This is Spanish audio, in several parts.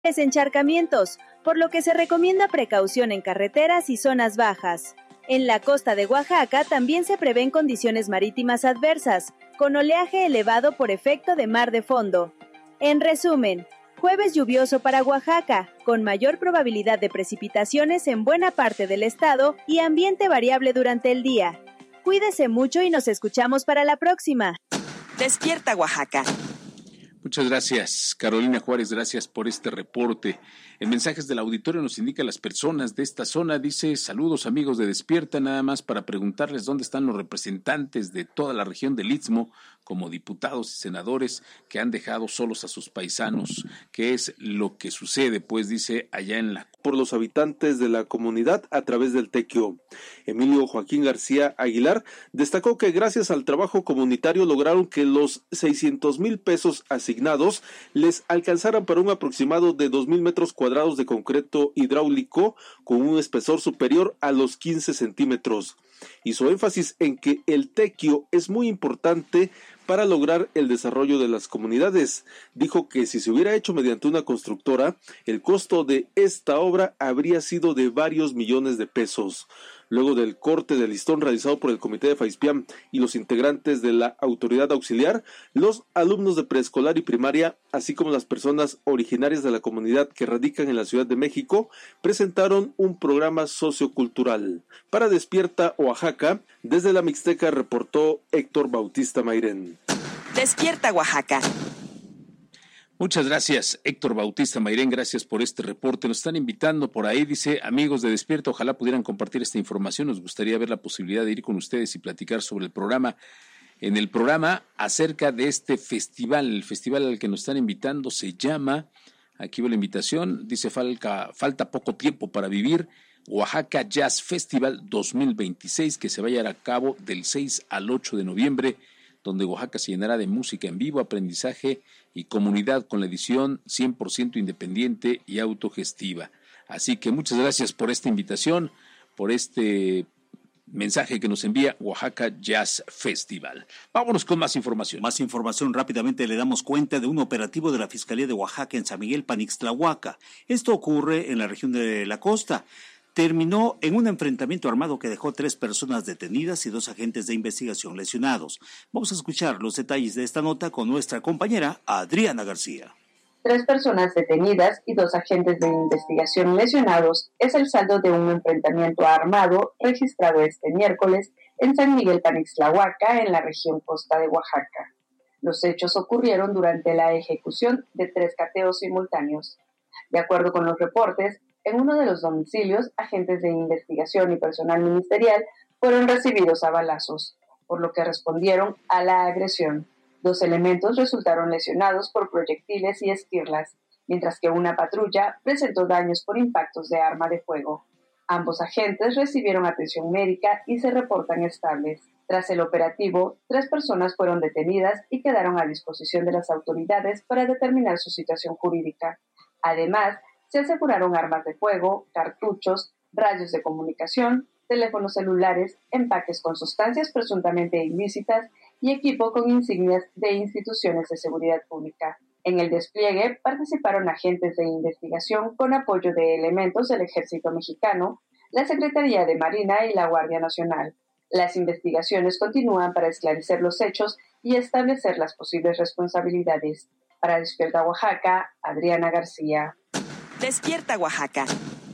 encharcamientos, por lo que se recomienda precaución en carreteras y zonas bajas. En la costa de Oaxaca también se prevén condiciones marítimas adversas, con oleaje elevado por efecto de mar de fondo. En resumen, jueves lluvioso para Oaxaca, con mayor probabilidad de precipitaciones en buena parte del estado y ambiente variable durante el día. Cuídese mucho y nos escuchamos para la próxima. Despierta Oaxaca. Muchas gracias, Carolina Juárez, gracias por este reporte. En mensajes del auditorio nos indica las personas de esta zona, dice: saludos amigos de Despierta, nada más para preguntarles dónde están los representantes de toda la región del Istmo, como diputados y senadores que han dejado solos a sus paisanos. ¿Qué es lo que sucede? Pues dice allá en la... Por los habitantes de la comunidad a través del Tequio. Emilio Joaquín García Aguilar destacó que gracias al trabajo comunitario lograron que los 600,000 pesos asignados les alcanzaran para un aproximado de 2,000 metros cuadrados de concreto hidráulico con un espesor superior a los 15 centímetros. Hizo énfasis en que el Tequio es muy importante para lograr el desarrollo de las comunidades. Dijo que si se hubiera hecho mediante una constructora, el costo de esta obra habría sido de varios millones de pesos. Luego del corte de listón realizado por el Comité de Faispiam y los integrantes de la autoridad auxiliar, los alumnos de preescolar y primaria, así como las personas originarias de la comunidad que radican en la Ciudad de México, presentaron un programa sociocultural. Para Despierta Oaxaca, desde la Mixteca reportó Héctor Bautista Mairén. Despierta Oaxaca. Muchas gracias, Héctor Bautista Mairén, gracias por este reporte. Nos están invitando por ahí, dice: amigos de Despierta, ojalá pudieran compartir esta información. Nos gustaría ver la posibilidad de ir con ustedes y platicar sobre el programa. En el programa acerca de este festival, el festival al que nos están invitando se llama, aquí va la invitación, dice: falta poco tiempo para vivir, Oaxaca Jazz Festival 2026, que se va a llevar a cabo del 6 al 8 de noviembre, donde Oaxaca se llenará de música en vivo, aprendizaje y comunidad con la edición 100% independiente y autogestiva. Así que muchas gracias por esta invitación, por este mensaje que nos envía Oaxaca Jazz Festival. Vámonos con más información. Más información, rápidamente le damos cuenta de un operativo de la Fiscalía de Oaxaca en San Miguel Panixtlahuaca. Esto ocurre en la región de la costa. Terminó en un enfrentamiento armado que dejó 3 personas detenidas y 2 agentes de investigación lesionados. Vamos a escuchar los detalles de esta nota con nuestra compañera Adriana García. 3 personas detenidas y 2 agentes de investigación lesionados es el saldo de un enfrentamiento armado registrado este miércoles en San Miguel Panixtlahuaca, en la región costa de Oaxaca. Los hechos ocurrieron durante la ejecución de 3 cateos simultáneos. De acuerdo con los reportes, en uno de los domicilios, agentes de investigación y personal ministerial fueron recibidos a balazos, por lo que respondieron a la agresión. 2 elementos resultaron lesionados por proyectiles y esquirlas, mientras que una patrulla presentó daños por impactos de arma de fuego. Ambos agentes recibieron atención médica y se reportan estables. Tras el operativo, 3 personas fueron detenidas y quedaron a disposición de las autoridades para determinar su situación jurídica. Además, se aseguraron armas de fuego, cartuchos, radios de comunicación, teléfonos celulares, empaques con sustancias presuntamente ilícitas y equipo con insignias de instituciones de seguridad pública. En el despliegue participaron agentes de investigación con apoyo de elementos del Ejército Mexicano, la Secretaría de Marina y la Guardia Nacional. Las investigaciones continúan para esclarecer los hechos y establecer las posibles responsabilidades. Para Despierta Oaxaca, Adriana García. Despierta Oaxaca.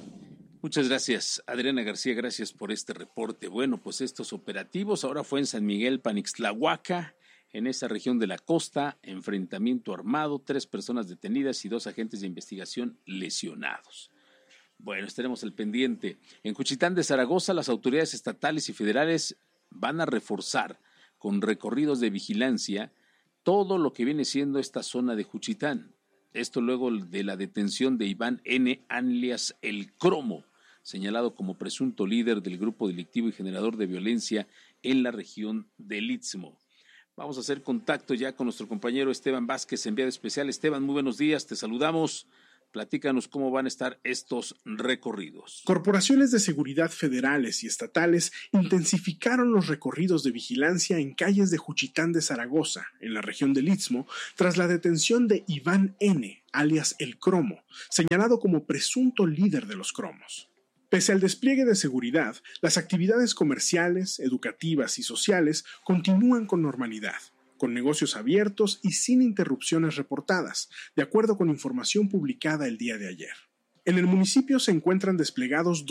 Muchas gracias, Adriana García, gracias por este reporte. Bueno, pues estos operativos ahora fue en San Miguel Panixtlahuaca, en esa región de la costa, enfrentamiento armado, 3 personas detenidas y 2 agentes de investigación lesionados. Bueno, estaremos al pendiente. En Juchitán de Zaragoza, las autoridades estatales y federales van a reforzar con recorridos de vigilancia todo lo que viene siendo esta zona de Juchitán. Esto luego de la detención de Iván N. alias El Cromo, señalado como presunto líder del grupo delictivo y generador de violencia en la región del Istmo. Vamos a hacer contacto ya con nuestro compañero Esteban Vázquez, enviado especial. Esteban, muy buenos días, te saludamos Platícanos cómo van a estar estos recorridos. Corporaciones de seguridad federales y estatales intensificaron los recorridos de vigilancia en calles de Juchitán de Zaragoza, en la región del Istmo, tras la detención de Iván N., alias El Cromo, señalado como presunto líder de los cromos. Pese al despliegue de seguridad, las actividades comerciales, educativas y sociales continúan con normalidad, con negocios abiertos y sin interrupciones reportadas, de acuerdo con información publicada el día de ayer. En el municipio se encuentran desplegados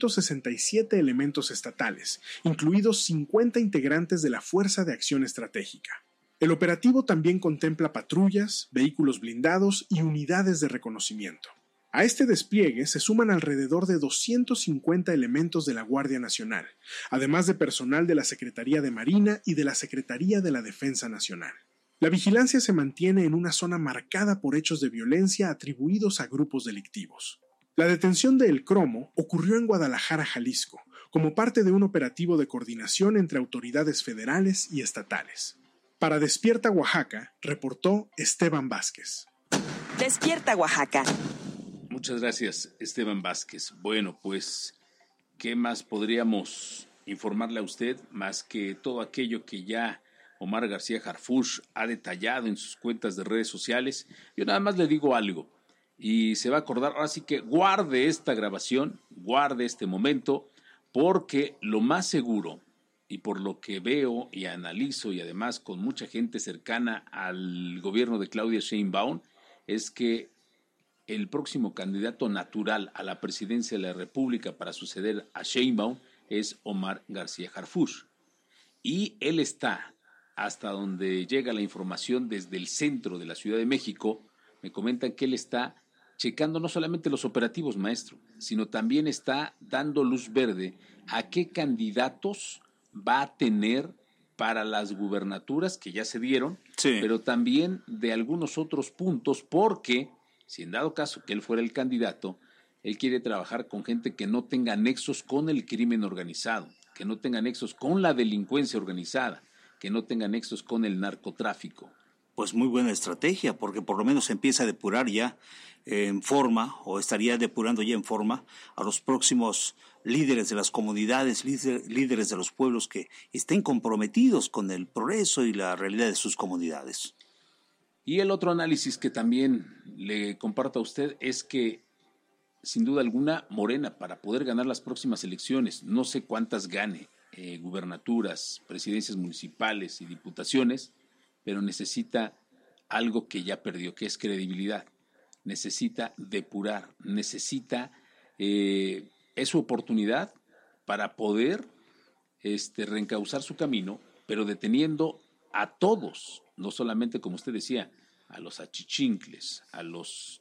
267 elementos estatales, incluidos 50 integrantes de la Fuerza de Acción Estratégica. El operativo también contempla patrullas, vehículos blindados y unidades de reconocimiento. A este despliegue se suman alrededor de 250 elementos de la Guardia Nacional, además de personal de la Secretaría de Marina y de la Secretaría de la Defensa Nacional. La vigilancia se mantiene en una zona marcada por hechos de violencia atribuidos a grupos delictivos. La detención de El Cromo ocurrió en Guadalajara, Jalisco, como parte de un operativo de coordinación entre autoridades federales y estatales. Para Despierta Oaxaca, reportó Esteban Vázquez. Despierta Oaxaca. Muchas gracias, Esteban Vázquez. Bueno, pues, ¿qué más podríamos informarle a usted más que todo aquello que ya Omar García Harfuch ha detallado en sus cuentas de redes sociales? Yo nada más le digo algo y se va a acordar, ahora sí que guarde esta grabación, guarde este momento, porque lo más seguro, y por lo que veo y analizo y además con mucha gente cercana al gobierno de Claudia Sheinbaum, es que el próximo candidato natural a la presidencia de la República para suceder a Sheinbaum es Omar García Harfuch. Y él está, hasta donde llega la información desde el centro de la Ciudad de México, me comentan que él está checando no solamente los operativos, maestro, sino también está dando luz verde a qué candidatos va a tener para las gubernaturas que ya se dieron, sí, pero también de algunos otros puntos, porque si en dado caso que él fuera el candidato, él quiere trabajar con gente que no tenga nexos con el crimen organizado, que no tenga nexos con la delincuencia organizada, que no tenga nexos con el narcotráfico. Pues muy buena estrategia, porque por lo menos empieza a depurar ya en forma, o estaría depurando ya en forma, a los próximos líderes de las comunidades, líderes de los pueblos que estén comprometidos con el progreso y la realidad de sus comunidades. Y el otro análisis que también le comparto a usted es que, sin duda alguna, Morena, para poder ganar las próximas elecciones, no sé cuántas gane, gubernaturas, presidencias municipales y diputaciones, pero necesita algo que ya perdió, que es credibilidad. Necesita depurar, necesita, es su oportunidad para poder reencauzar su camino, pero deteniendo a todos, no solamente, como usted decía, a los achichincles, a los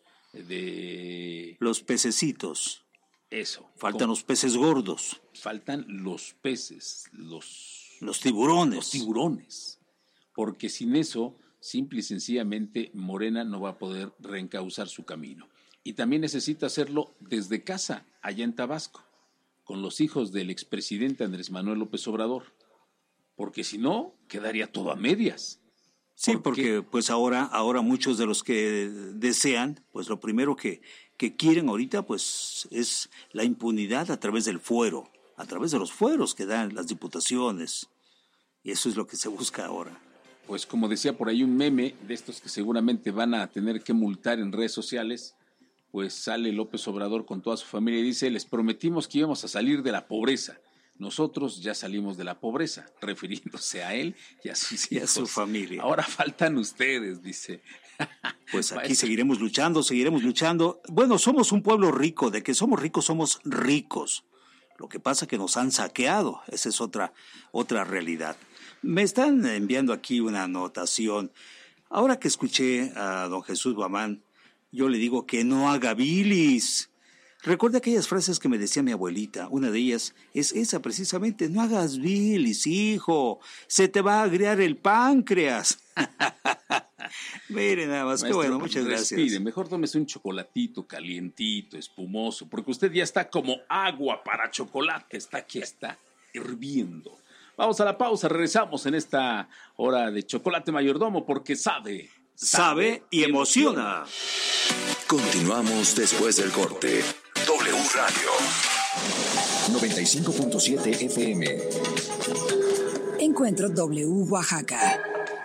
de... los pececitos. Eso. Faltan los peces gordos. Faltan los peces, los tiburones. Los tiburones. Porque sin eso, simple y sencillamente, Morena no va a poder reencauzar su camino. Y también necesita hacerlo desde casa, allá en Tabasco, con los hijos del expresidente Andrés Manuel López Obrador. Porque si no, quedaría todo a medias. Sí, porque pues ahora muchos de los que desean, pues lo primero que quieren ahorita pues es la impunidad a través del fuero, a través de los fueros que dan las diputaciones. Y eso es lo que se busca ahora. Pues como decía por ahí un meme de estos que seguramente van a tener que multar en redes sociales, pues sale López Obrador con toda su familia y dice: les prometimos que íbamos a salir de la pobreza. Nosotros ya salimos de la pobreza, refiriéndose a él y a sus hijos. Y a su familia. Ahora faltan ustedes, dice. Pues aquí seguiremos luchando. Bueno, somos un pueblo rico, de que somos ricos. Lo que pasa es que nos han saqueado, esa es otra realidad. Me están enviando aquí una anotación. Ahora que escuché a don Jesús Guamán, yo le digo que no haga bilis. Recuerda aquellas frases que me decía mi abuelita. Una de ellas es esa precisamente: no hagas bilis, hijo, se te va a agriar el páncreas. Mire nada más, maestro, qué bueno, muchas gracias. Respire, mejor tómese un chocolatito calientito, espumoso, porque usted ya está como agua para chocolate, está hirviendo. Vamos a la pausa, regresamos en esta hora de Chocolate Mayordomo, porque sabe y emociona. Continuamos después del corte. W Radio 95.7 FM. Encuentro W Oaxaca.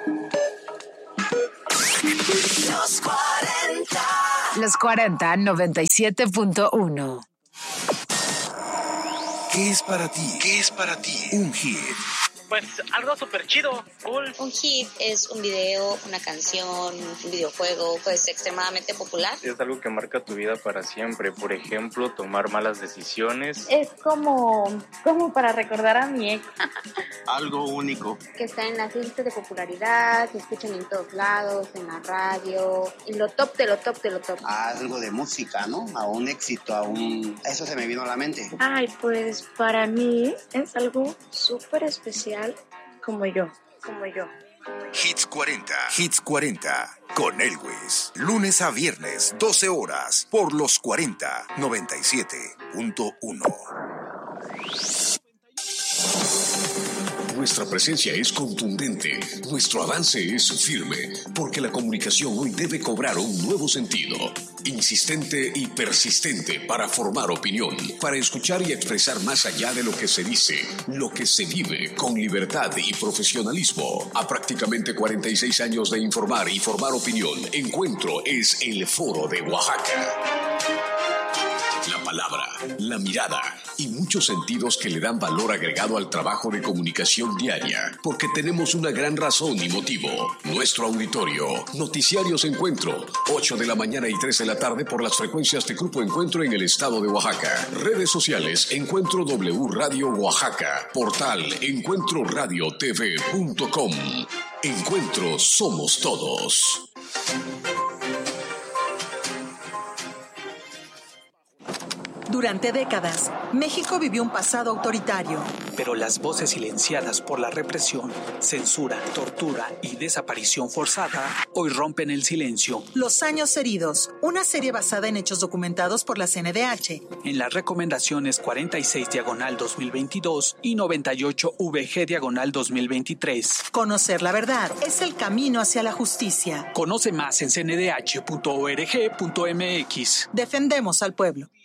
Los 40 97.1. ¿Qué es para ti? ¿Qué es para ti un hit? Pues algo súper chido, cool. Un hit es un video, una canción, un videojuego, pues extremadamente popular. Es algo que marca tu vida para siempre. Por ejemplo, tomar malas decisiones. Es como para recordar a mi ex. Algo único. Que está en las listas de popularidad, se escuchan en todos lados, en la radio, en lo top de lo top de lo top. Algo de música, ¿no? A un éxito, Eso se me vino a la mente. Ay, pues para mí es algo súper especial. Como yo. Hits 40. Hits 40 con Elwes. Lunes a viernes, 12 horas, por los 40 97.1. Nuestra presencia es contundente, nuestro avance es firme, porque la comunicación hoy debe cobrar un nuevo sentido, insistente y persistente para formar opinión, para escuchar y expresar más allá de lo que se dice, lo que se vive con libertad y profesionalismo. A prácticamente 46 años de informar y formar opinión, Encuentro es el Foro de Oaxaca. La palabra, la mirada y muchos sentidos que le dan valor agregado al trabajo de comunicación diaria, porque tenemos una gran razón y motivo. Nuestro auditorio, Noticiarios Encuentro, 8 de la mañana y 3 de la tarde por las frecuencias de Grupo Encuentro en el estado de Oaxaca. Redes sociales, Encuentro W Radio Oaxaca. Portal, encuentroradiotv.com. Encuentro somos todos. Durante décadas, México vivió un pasado autoritario. Pero las voces silenciadas por la represión, censura, tortura y desaparición forzada hoy rompen el silencio. Los años heridos, una serie basada en hechos documentados por la CNDH. En las recomendaciones 46/2022 y 98VG/2023. Conocer la verdad es el camino hacia la justicia. Conoce más en cndh.org.mx. Defendemos al pueblo.